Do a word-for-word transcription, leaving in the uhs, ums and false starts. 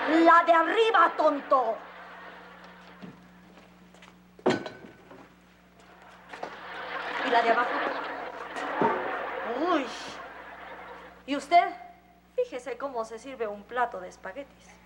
La de arriba, tonto. ¿Y la de abajo? Uy. ¿Y usted? Fíjese cómo se sirve un plato de espaguetis.